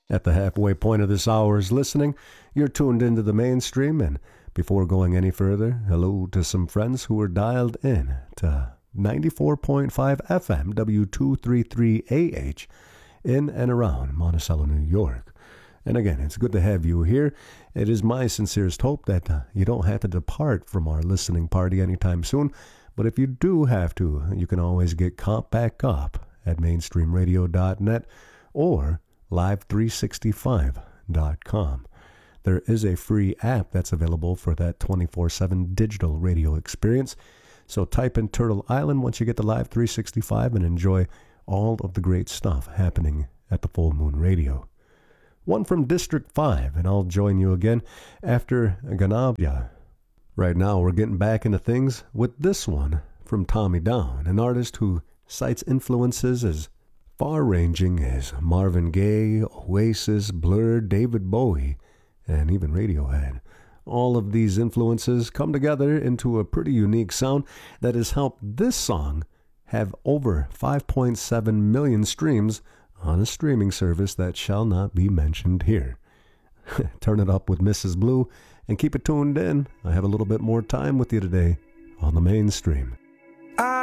At the halfway point of this hour's listening, you're tuned into the mainstream, and before going any further, hello to some friends who are dialed in to 94.5 FM W233AH in and around Monticello, New York. And again, it's good to have you here. It is my sincerest hope that you don't have to depart from our listening party anytime soon, but if you do have to, you can always get caught back up at mainstreamradio.net or live365.com. There is a free app that's available for that 24/7 digital radio experience. So type in Turtle Island once you get to Live 365 and enjoy all of the great stuff happening at the Full Moon Radio. One from District 5, and I'll join you again after Ganabia. Right now we're getting back into things with this one from Tommy Down, an artist who cites influences as far-ranging as Marvin Gaye, Oasis, Blur, David Bowie, and even Radiohead. All of these influences come together into a pretty unique sound that has helped this song have over 5.7 million streams on a streaming service that shall not be mentioned here. Turn it up with Mrs. Blue and keep it tuned in. I have a little bit more time with you today on the mainstream.